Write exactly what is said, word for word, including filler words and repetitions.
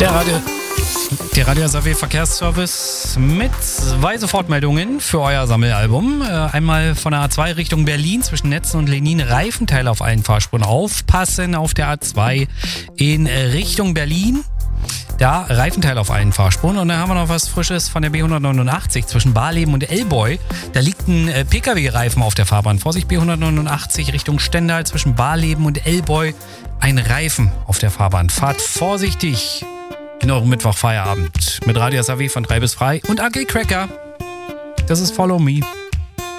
Der Radio, der Radio S A W Verkehrsservice mit zwei Sofortmeldungen für euer Sammelalbum. Einmal von der A zwei Richtung Berlin zwischen Netzen und Lenin, Reifenteile auf allen Fahrspuren. Aufpassen auf der A zwei in Richtung Berlin. Da Reifenteile auf allen Fahrspuren. Und dann haben wir noch was Frisches von der B hundertneunundachtzig zwischen Barleben und Elboy. Da liegt ein P K W-Reifen auf der Fahrbahn. Vorsicht, B hundertneunundachtzig Richtung Stendal zwischen Barleben und Elboy. Ein Reifen auf der Fahrbahn. Fahrt vorsichtig in eurem Mittwochfeierabend mit Radio S A W von drei bis frei und A G Cracker. Das ist Follow Me.